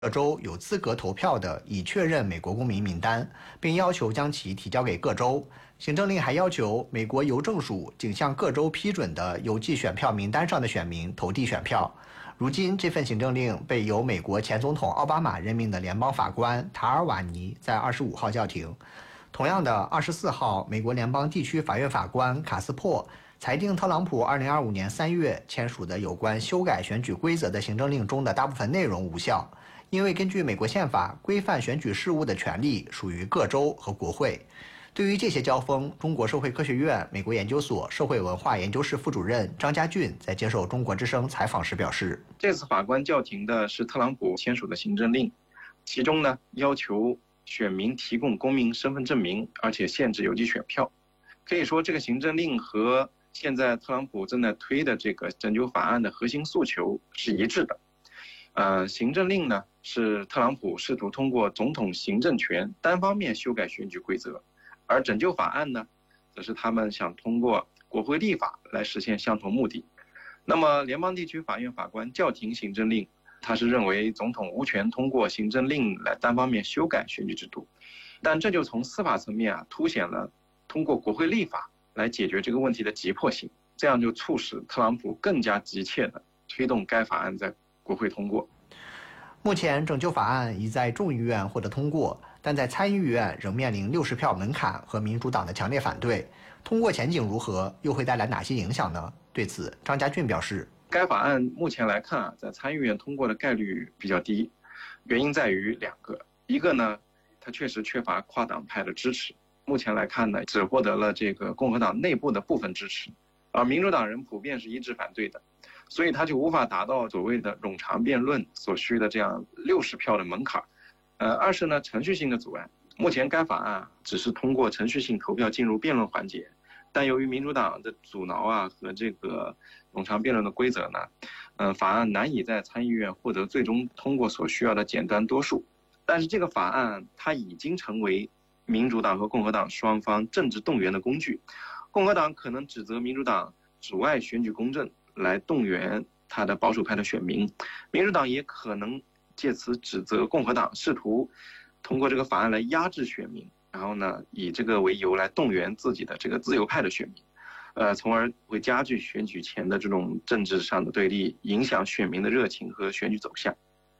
各州有资格投票的，已确认美国公民名单，并要求将其提交给各州。行政令还要求美国邮政署仅向各州批准的邮寄选票名单上的选民投递选票。如今，这份行政令被由美国前总统奥巴马任命的联邦法官塔尔瓦尼在25号叫停。同样的，24号，美国联邦地区法院法官卡斯珀裁定特朗普2025年3月签署的有关修改选举规则的行政令中的大部分内容无效。因为根据美国宪法，规范选举事务的权利属于各州和国会。对于这些交锋，中国社会科学院美国研究所社会文化研究室副主任张家俊在接受中国之声采访时表示， 这次法官叫停的是特朗普签署的行政令，其中呢要求选民提供公民身份证明，而且限制邮寄选票。可以说，这个行政令和现在特朗普正在推的这个拯救法案的核心诉求是一致的。行政令呢是特朗普试图通过总统行政权单方面修改选举规则，而拯救法案呢，则是他们想通过国会立法来实现相同目的。那么，联邦地区法院法官叫停行政令，他是认为总统无权通过行政令来单方面修改选举制度，但这就从司法层面凸显了通过国会立法来解决这个问题的急迫性，这样就促使特朗普更加急切地推动该法案在国会通过。 目前，拯救法案已在众议院获得通过，但在参议院仍面临60票门槛和民主党的强烈反对。通过前景如何，又会带来哪些影响呢？对此，张家俊表示， 该法案目前来看在参议院通过的概率比较低，原因在于2个。一个呢，它确实缺乏跨党派的支持，目前来看呢，只获得了这个共和党内部的部分支持，而民主党人普遍是一致反对的。所以他就无法达到所谓的冗长辩论所需的这样60票的门槛。二是呢，程序性的阻碍。目前该法案只是通过程序性投票进入辩论环节，但由于民主党的阻挠和这个冗长辩论的规则呢，法案难以在参议院获得最终通过所需要的简单多数。但是这个法案它已经成为民主党和共和党双方政治动员的工具。共和党可能指责民主党阻碍选举公正，来动员他的保守派的选民，民主党也可能借此指责共和党试图通过这个法案来压制选民，然后呢，以这个为由来动员自己的这个自由派的选民，从而会加剧选举前的这种政治上的对立，影响选民的热情和选举走向。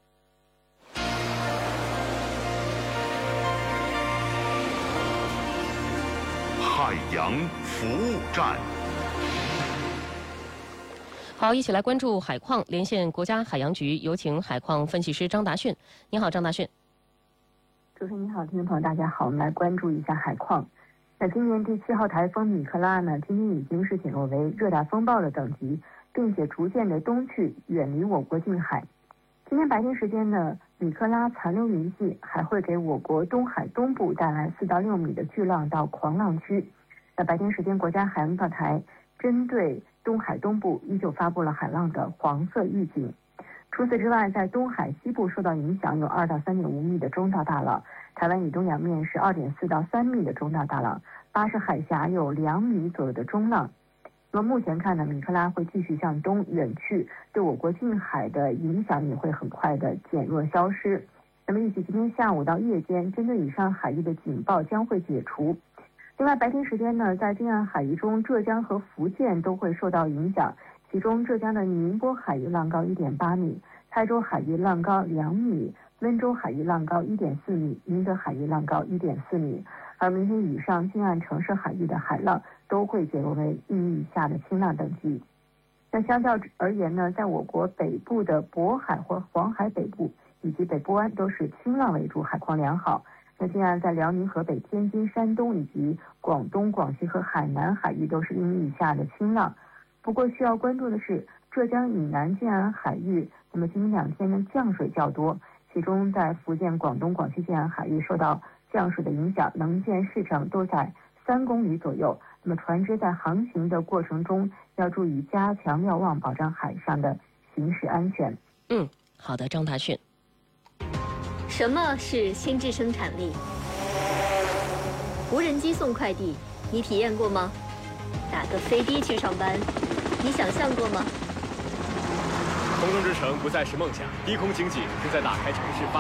海洋服务站。 好，一起来关注海况，连线国家海洋局，有请海况分析师张达迅。你好，张达迅。 主持人你好，听众朋友大家好，我们来关注一下海况。那今年第7号台风米克拉呢，今天已经是减弱为热带风暴的等级，并且逐渐的东去，远离我国近海。今天白天时间呢，米克拉残留云系还会给我国东海东部带来4到6米的巨浪到狂浪区。那白天时间，国家海洋台针对东海东部依旧发布了海浪的黄色预警。除此之外，在东海西部受到影响有2到3.5米的中到大浪，台湾以东洋面是2.4到3米的中到大浪，巴士海峡有2米左右的中浪。那么目前看呢，米克拉会继续向东远去，对我国近海的影响也会很快的减弱消失。那么预计今天下午到夜间，针对以上海域的警报将会解除。另外，白天时间呢，在近岸海域中，浙江和福建都会受到影响。其中，浙江的宁波海域浪高1.8米，台州海域浪高2米，温州海域浪高1.4米，宁德海域浪高1.4米。而明天以上近岸城市海域的海浪都会减弱为1米以下的轻浪等级。那相较而言呢，在我国北部的渤海或黄海北部以及北部湾都是轻浪为主，海况良好。那近岸在辽宁、河北、天津、山东以及广东、广西和海南海域都是1米以下的轻浪。不过需要关注的是，浙江以南近岸海域，那么今天2天的降水较多，其中在福建、广东、广西近岸海域受到降水的影响，能见视程都在3公里左右。那么船只在航行的过程中要注意加强瞭望，保障海上的行驶安全。 好的，张达迅。 什么是心智生产力？无人机送快递，你体验过吗？打个飞的去上班，你想象过吗？ 空中之城不再是梦想，低空经济正在打开城市发